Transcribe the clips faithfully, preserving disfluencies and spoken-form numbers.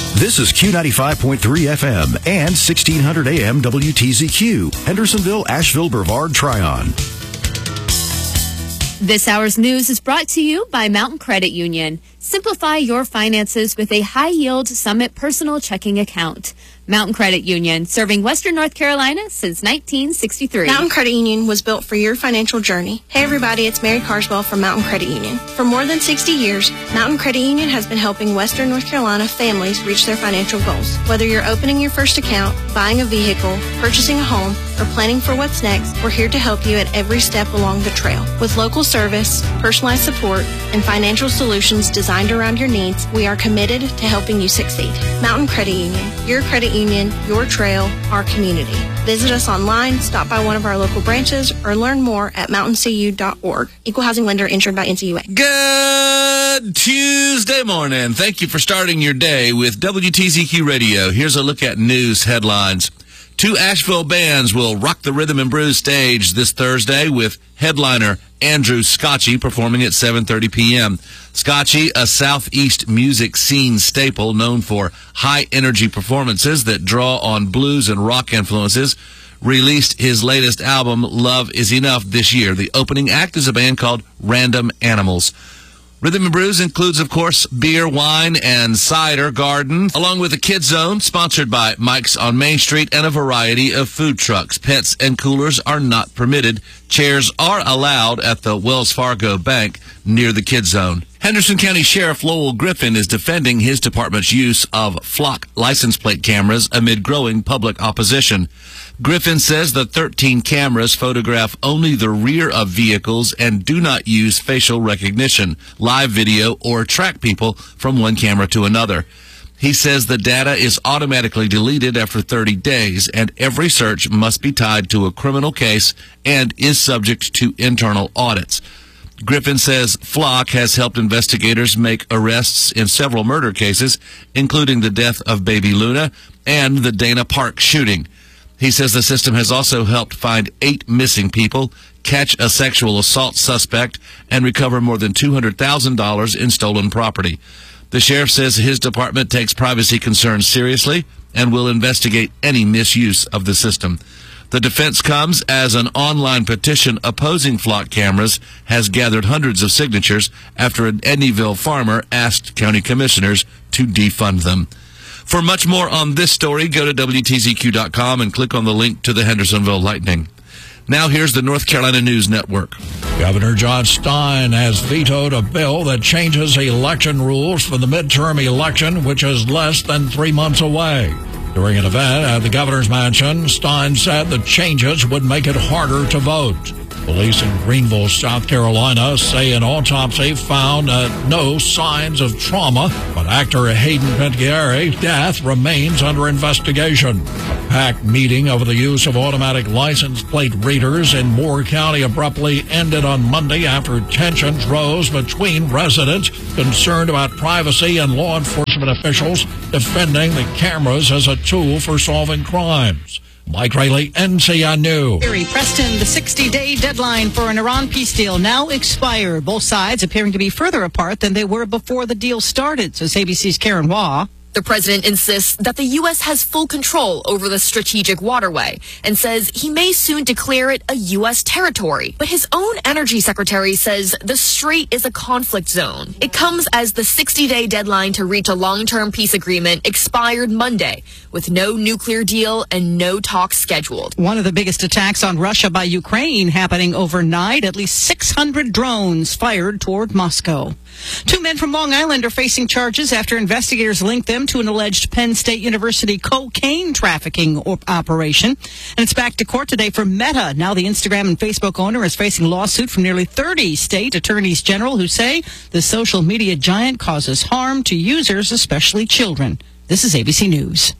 This is Q ninety-five point three F M and sixteen hundred A M W T Z Q, Hendersonville, Asheville, Brevard, Tryon. This hour's news is brought to you by Mountain Credit Union. Simplify your finances with a high-yield Summit personal checking account. Mountain Credit Union, serving Western North Carolina since nineteen sixty-three. Mountain Credit Union was built for your financial journey. Hey everybody, it's Mary Carswell from Mountain Credit Union. For more than sixty years, Mountain Credit Union has been helping Western North Carolina families reach their financial goals. Whether you're opening your first account, buying a vehicle, purchasing a home, or planning for what's next, we're here to help you at every step along the trail. With local service, personalized support, and financial solutions designed around your needs, we are committed to helping you succeed. Mountain Credit Union, your credit union, your trail, our community. Visit us online, stop by one of our local branches, or learn more at mountain c u dot org. Equal housing lender insured by N C U A. Good Tuesday morning. Thank you for starting your day with W T Z Q Radio. Here's a look at news headlines. Two Asheville bands will rock the Rhythm and Brews stage this Thursday with headliner Andrew Scotchy performing at seven thirty p.m. Scotchy, a Southeast music scene staple known for high-energy performances that draw on blues and rock influences, released his latest album, Love Is Enough, this year. The opening act is a band called Random Animals. Rhythm and Brews includes, of course, beer, wine, and cider garden, along with a Kids Zone, sponsored by Mike's on Main Street, and a variety of food trucks. Pets and coolers are not permitted. Chairs are allowed at the Wells Fargo Bank near the Kids Zone. Henderson County Sheriff Lowell Griffin is defending his department's use of flock license plate cameras amid growing public opposition. Griffin says the thirteen cameras photograph only the rear of vehicles and do not use facial recognition, live video, or track people from one camera to another. He says the data is automatically deleted after thirty days, and every search must be tied to a criminal case and is subject to internal audits. Griffin says Flock has helped investigators make arrests in several murder cases, including the death of baby Luna and the Dana Park shooting. He says the system has also helped find eight missing people, catch a sexual assault suspect, and recover more than two hundred thousand dollars in stolen property. The sheriff says his department takes privacy concerns seriously and will investigate any misuse of the system. The defense comes as an online petition opposing flock cameras has gathered hundreds of signatures after an Edneyville farmer asked county commissioners to defund them. For much more on this story, go to W T Z Q dot com and click on the link to the Hendersonville Lightning. Now here's the North Carolina News Network. Governor John Stein has vetoed a bill that changes election rules for the midterm election, which is less than three months away. During an event at the governor's mansion, Stein said the changes would make it harder to vote. Police in Greenville, South Carolina, say an autopsy found uh, no signs of trauma, but actor Hayden Panettiere's death remains under investigation. A packed meeting over the use of automatic license plate readers in Moore County abruptly ended on Monday after tensions rose between residents concerned about privacy and law enforcement officials defending the cameras as a tool for solving crimes. Mike Rayleigh, N C N News. Preston, the sixty-day deadline for an Iran peace deal now expired. Both sides appearing to be further apart than they were before the deal started, says A B C's Karen Waugh. The president insists that the U S has full control over the strategic waterway and says he may soon declare it a U S territory. But his own energy secretary says the strait is a conflict zone. It comes as the sixty-day deadline to reach a long-term peace agreement expired Monday, with no nuclear deal and no talks scheduled. One of the biggest attacks on Russia by Ukraine happening overnight. At least six hundred drones fired toward Moscow. Two men from Long Island are facing charges after investigators linked them to an alleged Penn State University cocaine trafficking operation. And it's back to court today for Meta. Now the Instagram and Facebook owner is facing a lawsuit from nearly thirty state attorneys general who say the social media giant causes harm to users, especially children. This is A B C News.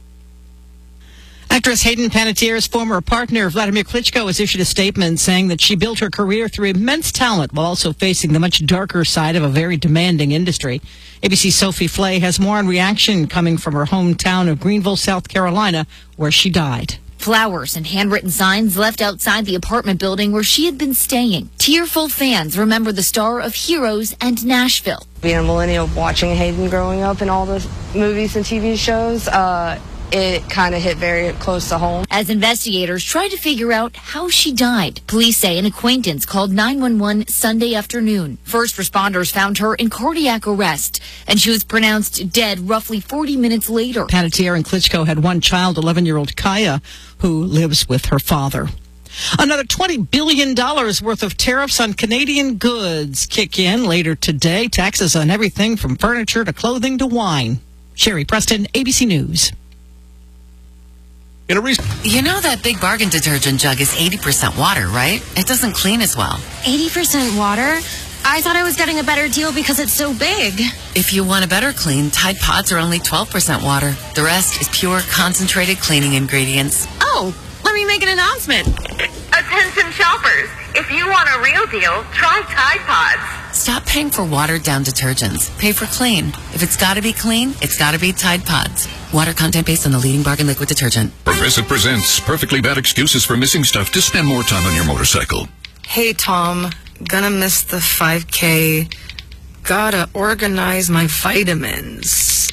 Actress Hayden Panettiere's former partner, Vladimir Klitschko, has issued a statement saying that she built her career through immense talent while also facing the much darker side of a very demanding industry. A B C's Sophie Flay has more on reaction coming from her hometown of Greenville, South Carolina, where she died. Flowers and handwritten signs left outside the apartment building where she had been staying. Tearful fans remember the star of Heroes and Nashville. Being a millennial, watching Hayden growing up in all the movies and T V shows, uh, it kind of hit very close to home. As investigators tried to figure out how she died, police say an acquaintance called nine one one Sunday afternoon. First responders found her in cardiac arrest, and she was pronounced dead roughly forty minutes later. Panettiere and Klitschko had one child, eleven-year-old Kaya, who lives with her father. Another twenty billion dollars worth of tariffs on Canadian goods kick in later today. Taxes on everything from furniture to clothing to wine. Sherry Preston, A B C News. In a recent- you know that Big Bargain detergent jug is eighty percent water, right? It doesn't clean as well. eighty percent water? I thought I was getting a better deal because it's so big. If you want a better clean, Tide Pods are only twelve percent water. The rest is pure, concentrated cleaning ingredients. Oh, let me make an announcement. Attention shoppers, if you want a real deal, try Tide Pods. Stop paying for watered-down detergents. Pay for clean. If it's got to be clean, it's got to be Tide Pods. Water content based on the leading bargain liquid detergent. Progressive presents Perfectly Bad Excuses for Missing Stuff to Spend More Time on Your Motorcycle. Hey, Tom, gonna miss the five K. Gotta organize my vitamins.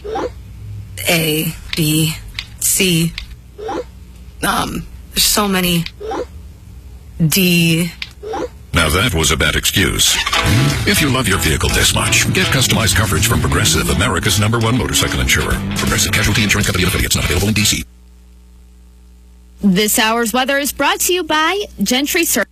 A, B, C. Um, there's so many. D. Now that was a bad excuse. If you love your vehicle this much, get customized coverage from Progressive, America's number one motorcycle insurer. Progressive Casualty Insurance Company and affiliates, not available in D C. This hour's weather is brought to you by Gentry Service.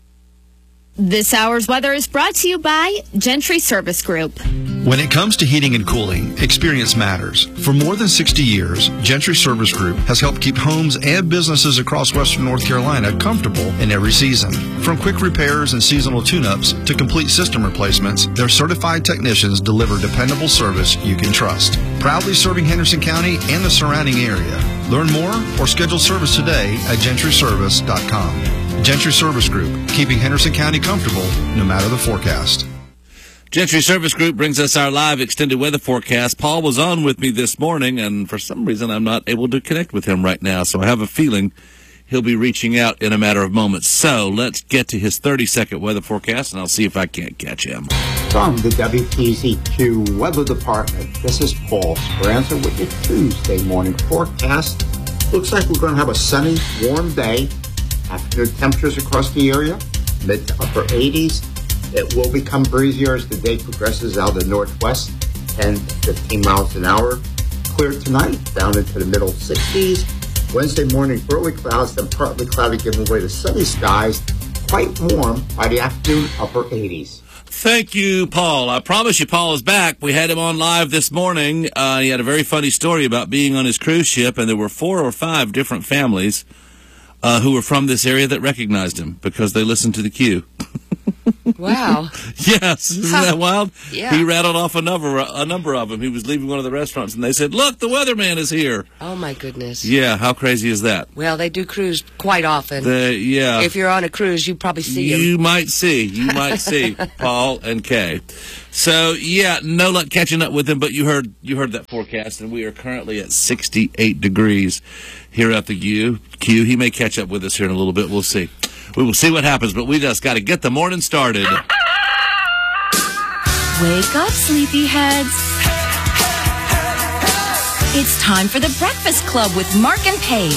This hour's weather is brought to you by Gentry Service Group. When it comes to heating and cooling, experience matters. For more than sixty years, Gentry Service Group has helped keep homes and businesses across western North Carolina comfortable in every season. From quick repairs and seasonal tune-ups to complete system replacements, their certified technicians deliver dependable service you can trust. Proudly serving Henderson County and the surrounding area. Learn more or schedule service today at gentry service dot com. Gentry Service Group, keeping Henderson County comfortable no matter the forecast. Gentry Service Group brings us our live extended weather forecast. Paul was on with me this morning, and for some reason I'm not able to connect with him right now, so I have a feeling he'll be reaching out in a matter of moments. So let's get to his thirty-second weather forecast, and I'll see if I can't catch him. From the W T Z Q Weather Department, this is Paul Speranza with your Tuesday morning forecast. Looks like we're going to have a sunny, warm day. Afternoon temperatures across the area, mid to upper eighties. It will become breezier as the day progresses out of the northwest, ten to fifteen miles an hour. Clear tonight, down into the middle sixties. Wednesday morning, early clouds, then partly cloudy, giving way to sunny skies. Quite warm by the afternoon, upper eighties. Thank you, Paul. I promise you Paul is back. We had him on live this morning. Uh, he had a very funny story about being on his cruise ship, and there were four or five different families uh, who were from this area that recognized him because they listened to the Q. Wow. Yes. Isn't that wild? Yeah. He rattled off a number, a number of them. He was leaving one of the restaurants, and they said, look, the weatherman is here. Oh, my goodness. Yeah, how crazy is that? Well, they do cruise quite often. The, yeah. If you're on a cruise, you probably see them. You might see. You might see Paul and Kay. So, yeah, no luck catching up with him, but you heard you heard that forecast, and we are currently at sixty-eight degrees here at the Q. Q. He may catch up with us here in a little bit. We'll see. We will see what happens, but we just got to get the morning started. Wake up, sleepyheads. It's time for the Breakfast Club with Mark and Paige.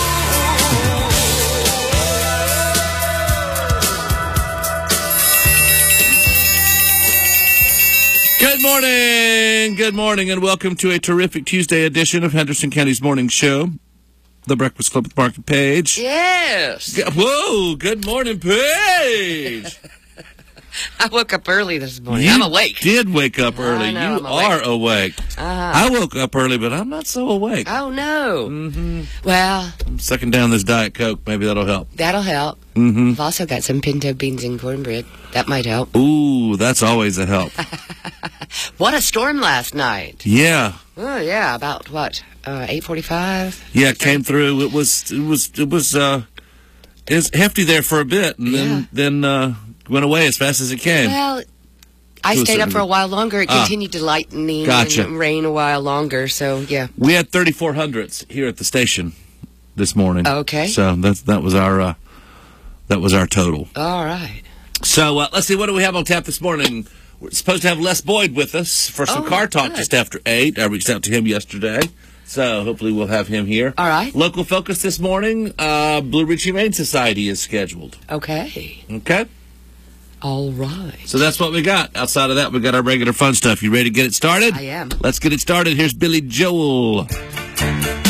Good morning, good morning, and welcome to a terrific Tuesday edition of Henderson County's Morning Show, the Breakfast Club with Mark and Paige. Yes. Whoa, good morning, Paige. I woke up early this morning. You I'm awake. did wake up early. I know, you I'm awake. are awake. Uh-huh. I woke up early, but I'm not so awake. Oh, no. Mm-hmm. Well, I'm sucking down this Diet Coke. Maybe that'll help. that'll help. Mm-hmm. I've also got some pinto beans and cornbread. That might help. Ooh, that's always a help. What a storm last night. Yeah. Oh, yeah, about, what, uh, eight forty-five? Yeah, it came through. It was, it was, it was, uh, it was hefty there for a bit, and then, Yeah. then, uh, went away as fast as it came. Well, I It was stayed up a- for a while longer. It Ah. continued to lighten Gotcha. and rain a while longer, so, yeah. We had thirty-four hundredths here at the station this morning. Okay. So that's that was our uh, that was our total. All right. So uh, let's see, what do we have on tap this morning? We're supposed to have Les Boyd with us for some Oh, car talk good. just after eight. I reached out to him yesterday, so hopefully we'll have him here. All right. Local focus this morning, uh, Blue Ridge Humane Society is scheduled. Okay. Okay? All right. So that's what we got. Outside of that, we got our regular fun stuff. You ready to get it started? I am. Let's get it started. Here's Billy Joel.